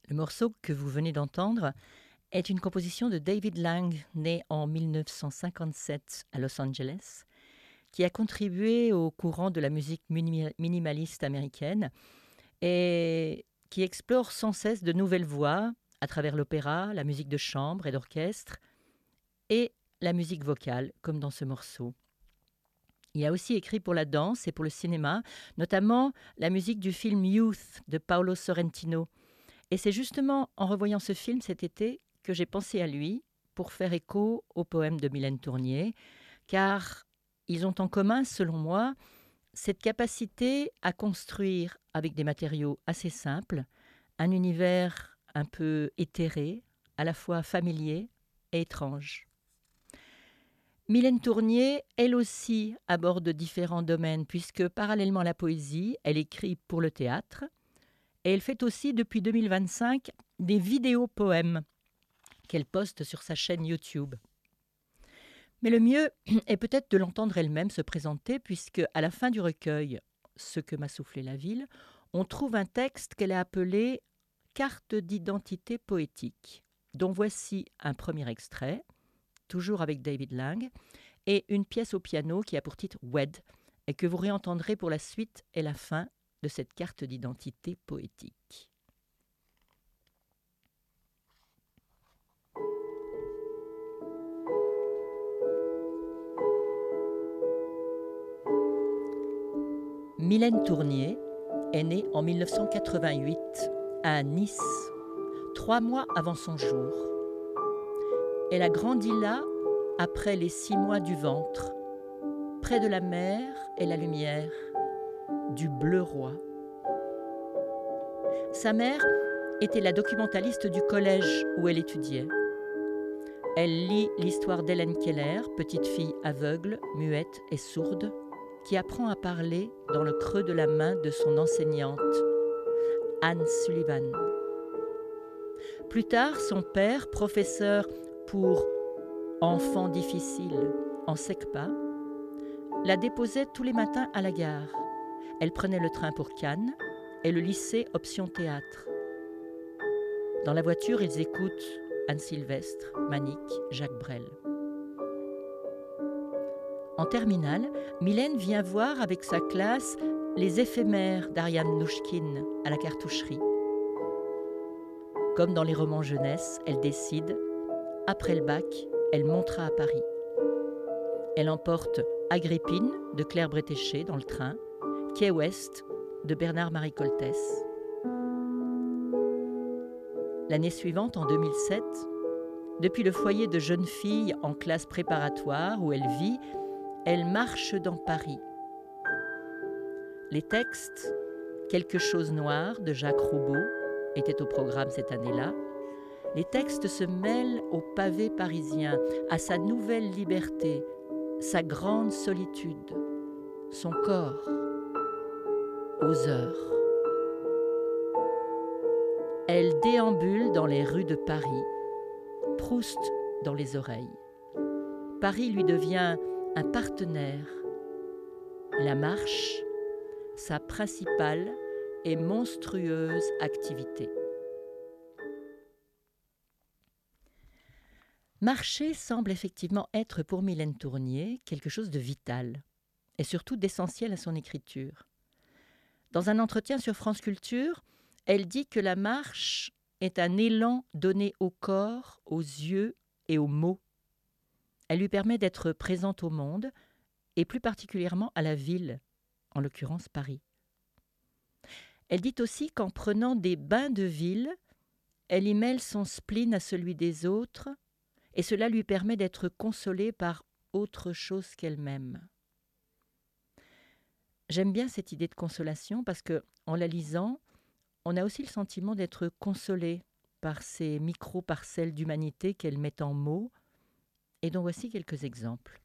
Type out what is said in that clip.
Le morceau que vous venez d'entendre est une composition de David Lang, né en 1957 à Los Angeles, qui a contribué au courant de la musique minimaliste américaine et qui explore sans cesse de nouvelles voies à travers l'opéra, la musique de chambre et d'orchestre et la musique vocale, comme dans ce morceau. Il a aussi écrit pour la danse et pour le cinéma, notamment la musique du film Youth de Paolo Sorrentino. Et c'est justement en revoyant ce film cet été que j'ai pensé à lui pour faire écho au poème de Mylène Tournier, car ils ont en commun, selon moi, cette capacité à construire avec des matériaux assez simples un univers un peu éthéré, à la fois familier et étrange. Mylène Tournier, elle aussi, aborde différents domaines, puisque parallèlement à la poésie, elle écrit pour le théâtre, et elle fait aussi, depuis 2025, des vidéos-poèmes qu'elle poste sur sa chaîne YouTube. Mais le mieux est peut-être de l'entendre elle-même se présenter, puisque à la fin du recueil « Ce que m'a soufflé la ville », on trouve un texte qu'elle a appelé « Carte d'identité poétique », dont voici un premier extrait, toujours avec David Lang, et une pièce au piano qui a pour titre « Wed », et que vous réentendrez pour la suite et la fin de cette carte d'identité poétique. Mylène Tournier est née en 1988 à Nice, 3 mois avant son jour. Elle a grandi là après les 6 mois du ventre, près de la mer et la lumière, du bleu roi. Sa mère était la documentaliste du collège où elle étudiait. Elle lit l'histoire d'Hélène Keller, petite fille aveugle, muette et sourde, qui apprend à parler dans le creux de la main de son enseignante, Anne Sullivan. Plus tard, son père, professeur pour enfants difficiles en SECPA, la déposait tous les matins à la gare. Elle prenait le train pour Cannes et le lycée option théâtre. Dans la voiture, ils écoutent Anne Sylvestre, Manique, Jacques Brel. En terminale, Mylène vient voir avec sa classe les éphémères d'Ariane Nouchkine à la cartoucherie. Comme dans les romans jeunesse, elle décide, après le bac, elle montera à Paris. Elle emporte Agrippine de Claire Bretéché dans le train, Key West de Bernard-Marie Coltès. L'année suivante, en 2007, depuis le foyer de jeunes filles en classe préparatoire où elle vit, elle marche dans Paris. Les textes « Quelque chose noir » de Jacques Roubaud étaient au programme cette année-là. Les textes se mêlent au pavé parisien, à sa nouvelle liberté, sa grande solitude, son corps, aux heures. Elle déambule dans les rues de Paris, Proust dans les oreilles. Paris lui devient un partenaire. La marche, sa principale et monstrueuse activité. Marcher semble effectivement être pour Mylène Tournier quelque chose de vital et surtout d'essentiel à son écriture. Dans un entretien sur France Culture, elle dit que la marche est un élan donné au corps, aux yeux et aux mots. Elle lui permet d'être présente au monde et plus particulièrement à la ville, en l'occurrence Paris. Elle dit aussi qu'en prenant des bains de ville, elle y mêle son spleen à celui des autres et cela lui permet d'être consolée par autre chose qu'elle-même. J'aime bien cette idée de consolation parce que, en la lisant, on a aussi le sentiment d'être consolé par ces micro-parcelles d'humanité qu'elle met en mots et dont voici quelques exemples.